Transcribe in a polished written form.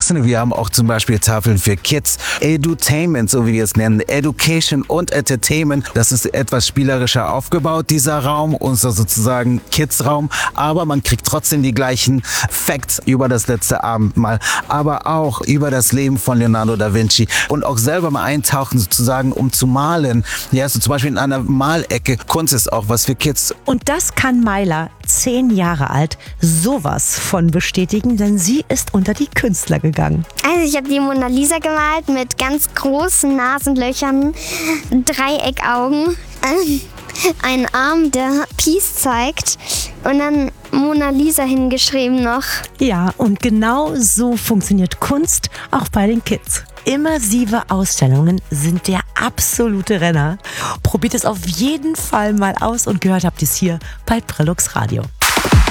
Erwachsene, wir haben auch zum Beispiel Tafeln für Kids. Edutainment, so wie wir es nennen. Education und Entertainment. Das ist etwas spielerischer aufgebaut, dieser Raum, unser sozusagen Kids-Raum. Aber man kriegt trotzdem die gleichen Facts über das letzte Abendmahl, aber auch über das Leben von Leonardo da Vinci und auch selber mal eintauchen sozusagen, um zu malen. Ja, so zum Beispiel in einer Malecke. Kunst ist auch was für Kids. Und das kann Mayla, 10 Jahre alt, sowas von bestätigen, denn sie ist unter die Künstler gegangen. Also ich habe die Mona Lisa gemalt mit ganz großen Nasenlöchern, Dreieckaugen, einen Arm, der Peace zeigt und dann Mona Lisa hingeschrieben noch. Ja, und genau so funktioniert Kunst auch bei den Kids. Immersive Ausstellungen sind der absolute Renner. Probiert es auf jeden Fall mal aus und gehört habt ihr es hier bei Brillux Radio.